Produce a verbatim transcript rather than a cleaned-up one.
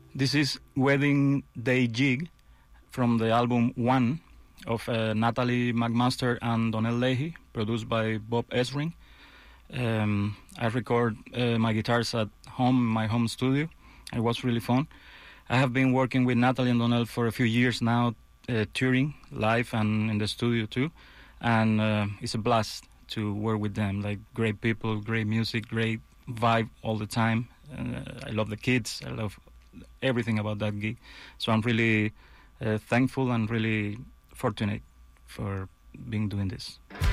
This is Wedding Day Jig from the album One of uh, Natalie McMaster and Donnell Leahy, produced by Bob Ezring. Um, I record uh, my guitars at home, my home studio. It was really fun. I have been working with Natalie and Donnell for a few years now, uh, touring live and in the studio too, and uh, it's a blast to work with them. Like, great people, great music, great vibe all the time. Uh, I love the kids. I love everything about that gig. So I'm really uh, thankful and really fortunate for being doing this.